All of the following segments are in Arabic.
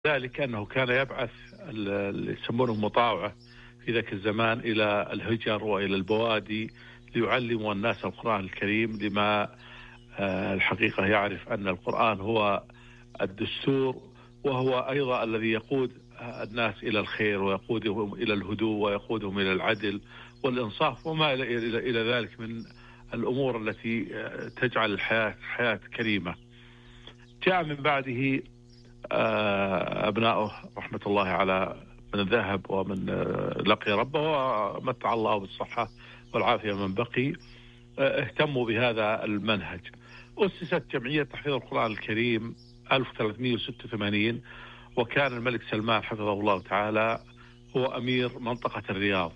ذلك أنه كان يبعث اللي يسمونه مطاوعة في ذاك الزمان إلى الهجر وإلى البوادي ليعلموا الناس القرآن الكريم، لما الحقيقة يعرف أن القرآن هو الدستور، وهو أيضا الذي يقود الناس إلى الخير ويقودهم إلى الهدوء ويقودهم إلى العدل والإنصاف وما إلى ذلك من الأمور التي تجعل الحياة كريمة. جاء من بعده أبناؤه رحمة الله على من ذهب ومن لقي ربه، ومتع الله بالصحة والعافية من بقي، اهتموا بهذا المنهج. أسست جمعية تحفيظ القرآن الكريم 1386، وكان الملك سلمان حفظه الله تعالى هو أمير منطقة الرياض،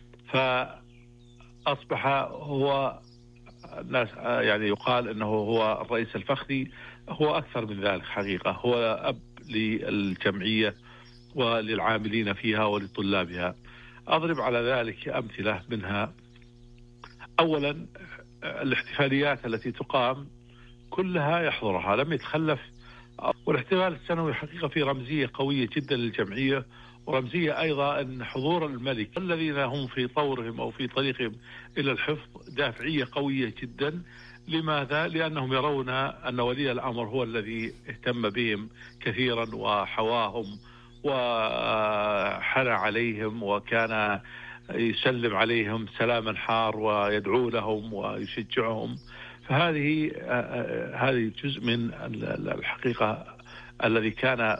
فأصبح هو الناس يعني يقال أنه هو الرئيس الفخري، هو أكثر من ذلك حقيقة، هو أب للجمعية وللعاملين فيها ولطلابها. أضرب على ذلك أمثلة منها: أولا الاحتفاليات التي تقام كلها يحضرها، لم يتخلف. والاحتفال السنوي حقيقة في رمزية قوية جدا للجمعية، ورمزية أيضا أن حضور الملك الذين هم في طورهم أو في طريقهم إلى الحفظ دافعية قوية جدا. لماذا؟ لأنهم يرون أن ولي الأمر هو الذي اهتم بهم كثيرا وحواهم وحنى عليهم، وكان يسلم عليهم سلاما حار ويدعو لهم ويشجعهم. فهذه جزء من الحقيقة الذي كان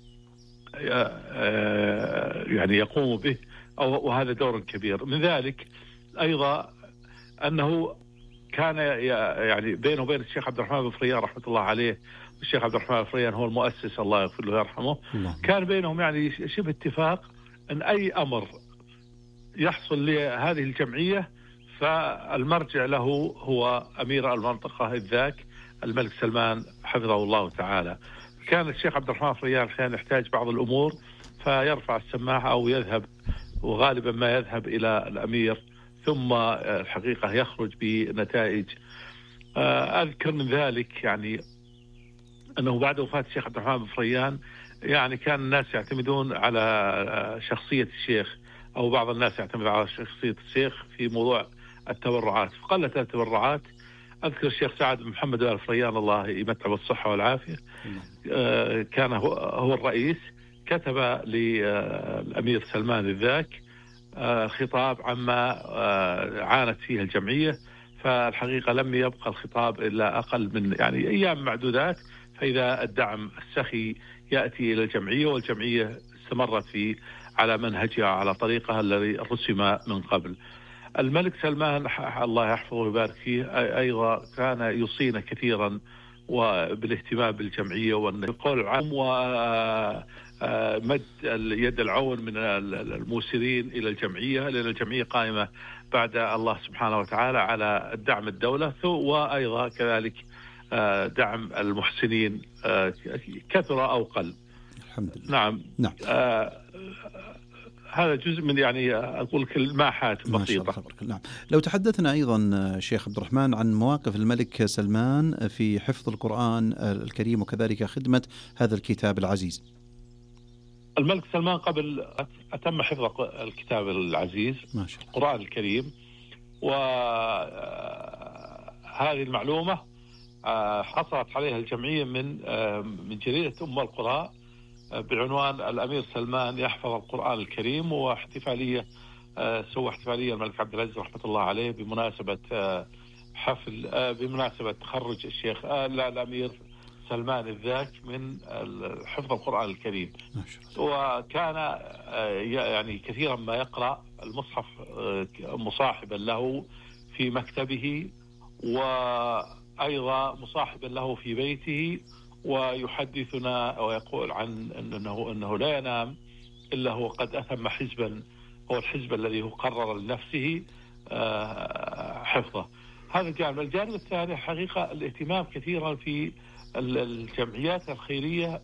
يعني يقوم به، وهذا دور كبير. من ذلك أيضا أنه كان يعني بينه وبين الشيخ عبد الرحمن بن فريان رحمة الله عليه، والشيخ عبد الرحمن بن فريان هو المؤسس الله يغفر له ويرحمه، كان بينهم يعني شبه اتفاق أن أي أمر يحصل لهذه الجمعية فالمرجع له هو أمير المنطقة ذاك الملك سلمان حفظه الله تعالى. كان الشيخ عبد الرحمن فريان كان يحتاج بعض الأمور فيرفع السماعة أو يذهب، وغالبا ما يذهب إلى الأمير، ثم الحقيقة يخرج بنتائج. أذكر من ذلك يعني أنه بعد وفاة الشيخ عبد الرحمن فريان يعني كان الناس يعتمدون على شخصية الشيخ، أو بعض الناس يعتمد على شخصية الشيخ في موضوع التبرعات، فقلت التبرعات. أذكر الشيخ سعد بن محمد آل فريان الله يمتع بالصحة والعافية، كان هو الرئيس، كتب للأمير سلمان الذاك خطاب عما عانت فيه الجمعية، فالحقيقة لم يبقى الخطاب إلا أقل من يعني أيام معدودات، فإذا الدعم السخي يأتي إلى الجمعية، والجمعية استمرت على منهجها على طريقها الذي رسم من قبل. الملك سلمان الله يحفظه ويبارك فيه أيضا كان يوصينا كثيرا وبالاهتمام بالجمعية والقول العام ومد يد العون من الموسرين إلى الجمعية، لأن الجمعية قائمة بعد الله سبحانه وتعالى على دعم الدولة، وأيضا كذلك دعم المحسنين كثر أو قل. الحمد لله. نعم. هذا جزء من يعني أقول كلمات بسيطة. نعم. لو تحدثنا أيضا شيخ عبد الرحمن عن مواقف الملك سلمان في حفظ القرآن الكريم وكذلك خدمة هذا الكتاب العزيز. الملك سلمان قبل أتم حفظ الكتاب العزيز ما شاء الله القرآن الكريم، وهذه المعلومة حصلت عليها الجمعية من جريدة أم القرى بعنوان الأمير سلمان يحفظ القرآن الكريم، واحتفالية سوى احتفالية الملك عبد العزيز رحمة الله عليه بمناسبة بمناسبة تخرج الشيخ الأمير سلمان الذاك من حفظ القرآن الكريم. وكان يعني كثيرا ما يقرأ المصحف مصاحبا له في مكتبه، وأيضا مصاحبا له في بيته، ويحدثنا ويقول عن أنه لا ينام إلا هو قد أتم حزبا، هو الحزب الذي هو قرر لنفسه حفظه. هذا الجانب. الجانب الثاني حقيقة الاهتمام كثيرا في الجمعيات الخيرية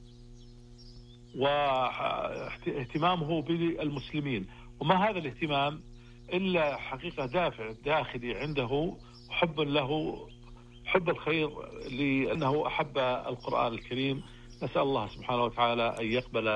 واهتمامه بالمسلمين، وما هذا الاهتمام إلا حقيقة دافع داخلي عنده، حب له، حب الخير، لأنه أحب القرآن الكريم نسأل الله سبحانه وتعالى أن يقبل